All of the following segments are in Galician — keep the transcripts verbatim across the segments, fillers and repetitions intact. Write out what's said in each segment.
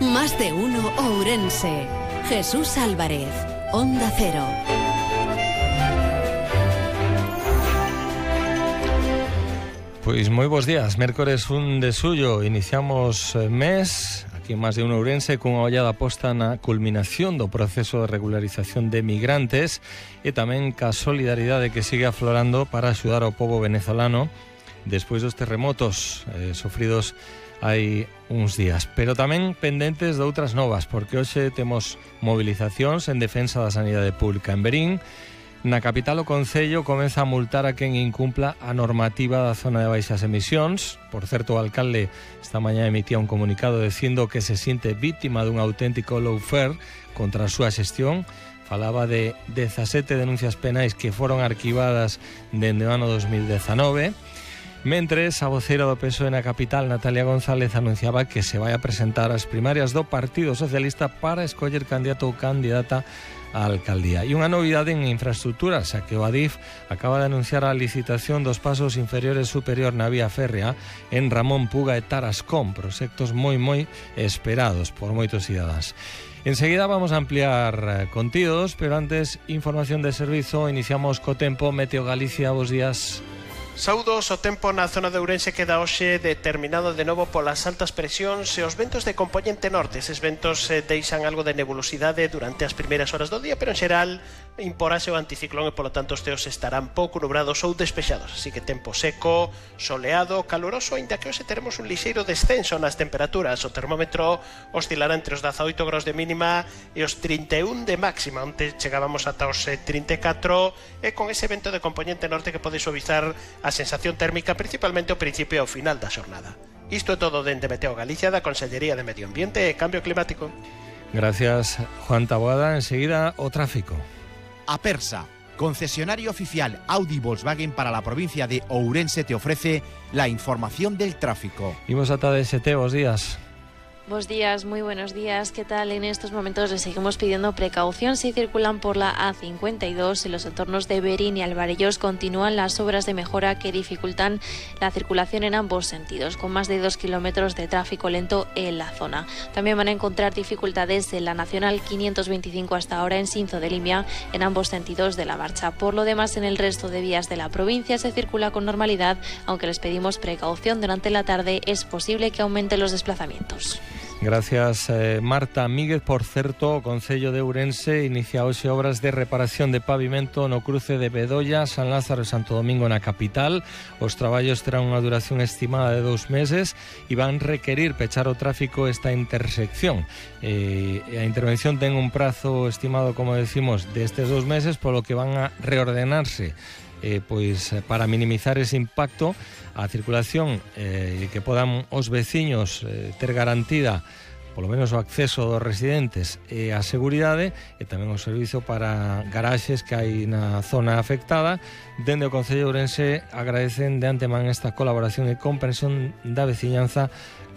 Más de uno Ourense. Jesús Álvarez, Onda Cero. Pois moi bons días, mércores un de suyo, iniciamos mes aquí en Más de uno Ourense cunha ollada posta na culminación do proceso de regularización de migrantes e tamén ca solidaridade que sigue aflorando para axudar ao pobo venezolano despois dos terremotos eh, sofridos hai uns días, pero tamén pendentes de outras novas, porque hoxe temos movilizacións en defensa da sanidade pública en Verín. Na capital o Concello comeza a multar a quen incumpla a normativa da zona de baixas emisións. Por certo, o alcalde esta mañá emitía un comunicado dicindo que se sinte vítima dun auténtico lawfare contra a súa xestión. Falaba de dezasete denuncias penais que foron arquivadas dende o ano dos mil dezanove. Mentres, a voceira do P S O E na capital, Natalia González, anunciaba que se vai a presentar as primarias do Partido Socialista para escoller candidato ou candidata á alcaldía. E unha novidade en infraestructura, xa que o Adif acaba de anunciar a licitación dos pasos inferiores superior na vía férrea en Ramón Puga e Tarascón, proxectos moi moi esperados por moitos cidadáns. Enseguida vamos a ampliar contidos, pero antes, información de servizo. Iniciamos co tempo. Meteo Galicia, bos días. Saúdos, o tempo na zona de Ourense queda hoxe determinado de novo polas altas presións e os ventos de componente norte. Eses ventos eh, deixan algo de nebulosidade durante as primeiras horas do día, pero en xeral imporase o anticiclón e polo tanto os teos estarán pouco nubrados ou despexados. Así que tempo seco, soleado, caloroso, ainda que hoxe teremos un lixeiro descenso nas temperaturas. O termómetro oscilará entre os dezaoito graus de mínima e os trinta e un de máxima, onde chegábamos ata os trinta e catro, e con ese vento de componente norte que pode suavizar a sensación térmica principalmente ao principio e ao final da xornada. Isto é todo dende Meteo Galicia, da Consellería de Medio Ambiente e Cambio Climático. Gracias, Juan Taboada. Enseguida, o tráfico. Apersa, concesionario oficial Audi Volkswagen para la provincia de Ourense, te ofrece la información del tráfico. Imos ata D S T, bos días. Buenos días, muy buenos días. ¿Qué tal? En estos momentos les seguimos pidiendo precaución si circulan por la A cincuenta y dos. En los entornos de Verín y Alvarellos continúan las obras de mejora que dificultan la circulación en ambos sentidos, con más de dos kilómetros de tráfico lento en la zona. También van a encontrar dificultades en la Nacional quinientos veinticinco hasta ahora en Sinzo de Limia, en ambos sentidos de la marcha. Por lo demás, en el resto de vías de la provincia se circula con normalidad, aunque les pedimos precaución. Durante la tarde es posible que aumenten los desplazamientos. Gracias, eh, Marta Míguez. Por certo, o Concello de Ourense inicia hoxe obras de reparación de pavimento no cruce de Bedolla, San Lázaro e Santo Domingo na capital. Os traballos terán unha duración estimada de dous meses e van requerir pechar o tráfico esta intersección. Eh, a intervención ten un prazo estimado, como decimos, destes dous meses, polo que van a reordenarse eh, pois para minimizar ese impacto a circulación e eh, que podan os veciños eh, ter garantida polo menos o acceso dos residentes e a seguridade, e tamén o servizo para garaxes que hai na zona afectada. Dende o Concello de Ourense agradecen de antemán esta colaboración e comprensión da veciñanza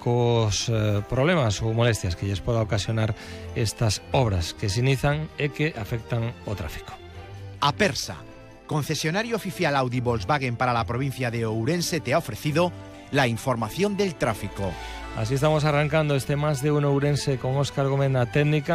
cos eh, problemas ou molestias que lles poda ocasionar estas obras que se inizan e que afectan o tráfico. Apersa, concesionario oficial Audi Volkswagen para la provincia de Ourense, te ha ofrecido la información del tráfico. Así estamos arrancando este Más de uno Ourense con Óscar Gómez na técnica.